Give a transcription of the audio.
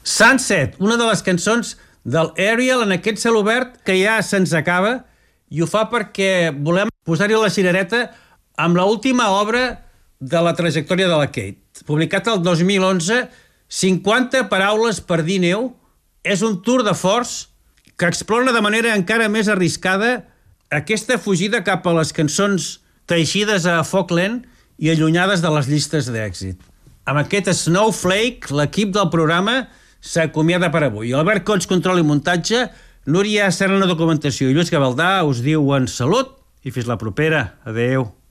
Sunset, una de les cançons del Ariel en aquest cel obert que ja se'ns acaba, i ho fa perquè volem posar-hi la cirereta amb l'última obra de la trajectòria de la Kate. Publicat el 2011, 50 paraules per dir neu, és un tour de force que explora de manera encara més arriscada aquesta fugida cap a les cançons teixides a foc lent i allunyades de les llistes d'èxit. Amb aquest Snowflake, l'equip del programa s'acomiada per avui. Albert Cots, control i muntatge, Núria Serrano, documentació, i Lluís Gavaldà us diuen salut i fins la propera. Adeu.